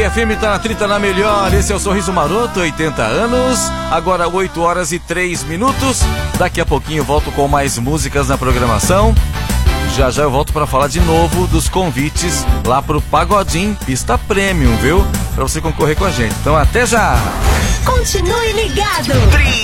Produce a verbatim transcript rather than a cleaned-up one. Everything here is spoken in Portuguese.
Tupi F M tá na trinta na melhor. Esse é o Sorriso Maroto, oitenta anos. Agora oito horas e três minutos. Daqui a pouquinho eu volto com mais músicas na programação. Já já eu volto para falar de novo dos convites lá pro Pagodim Pista Premium, viu? Para você concorrer com a gente. Então até já! Continue ligado!